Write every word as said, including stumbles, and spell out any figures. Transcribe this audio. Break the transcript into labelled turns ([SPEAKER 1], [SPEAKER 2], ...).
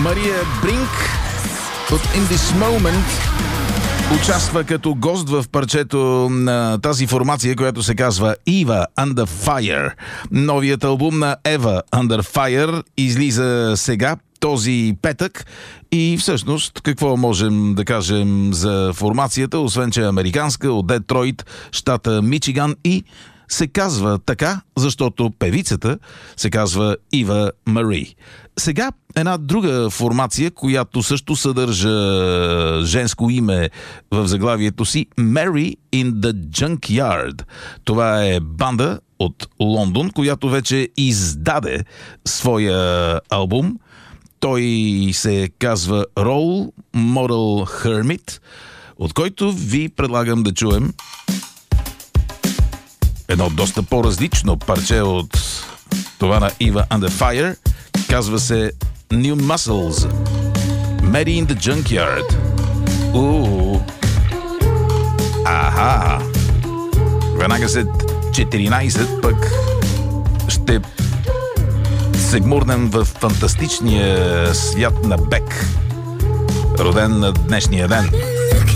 [SPEAKER 1] Мария Бринк от In This Moment участва като гост в парчето на тази формация, която се казва Eva Under Fire. Новият албум на Eva Under Fire излиза сега, този петък. И всъщност, какво можем да кажем за формацията, освен че е американска, от Детройт, щата Мичиган, и се казва така, защото певицата се казва Ива Мари. Сега една друга формация, която също съдържа женско име в заглавието си, Mary in the Junkyard. Това е банда от Лондон, която вече издаде своя албум. Той се казва Role Model Hermit, от който ви предлагам да чуем едно доста по-различно парче от това на Eva Under Fire. Казва се New Muscles. Mary in the Junkyard. Уу. Аха. Веднага след четиринайсет пък ще се гмурнем в фантастичния свят на Бек, роден на днешния ден.